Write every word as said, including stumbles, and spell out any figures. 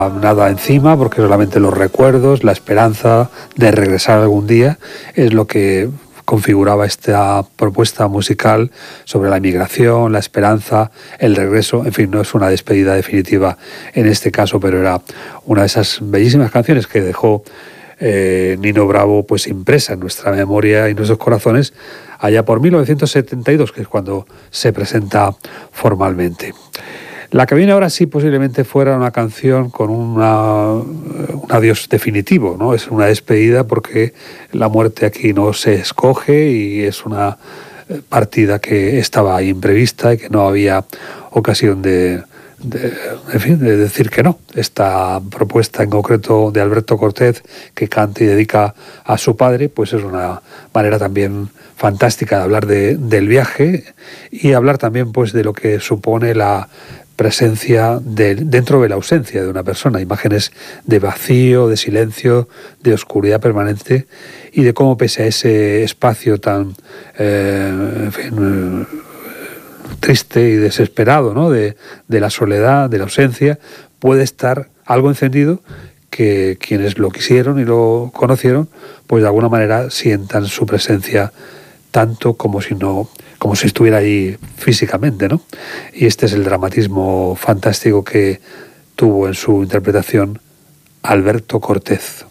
nada encima, porque solamente los recuerdos, la esperanza de regresar algún día es lo que configuraba esta propuesta musical sobre la migración, la esperanza, el regreso. En fin, no es una despedida definitiva en este caso, pero era una de esas bellísimas canciones que dejó eh, Nino Bravo pues impresa en nuestra memoria y en nuestros corazones allá por mil novecientos setenta y dos, que es cuando se presenta formalmente. La que viene ahora sí posiblemente fuera una canción con una, un adiós definitivo, ¿no? Es una despedida porque la muerte aquí no se escoge y es una partida que estaba ahí imprevista y que no había ocasión de, de, en fin, de decir que no. Esta propuesta en concreto de Alberto Cortez, que canta y dedica a su padre, pues es una manera también fantástica de hablar de, del viaje y hablar también pues de lo que supone la presencia de, dentro de la ausencia de una persona, imágenes de vacío, de silencio, de oscuridad permanente y de cómo pese a ese espacio tan eh, en fin, eh, triste y desesperado, ¿no? de, de la soledad, de la ausencia, puede estar algo encendido que quienes lo quisieron y lo conocieron, pues de alguna manera sientan su presencia tanto como si no, como si estuviera ahí físicamente, ¿no? Y este es el dramatismo fantástico que tuvo en su interpretación Alberto Cortez.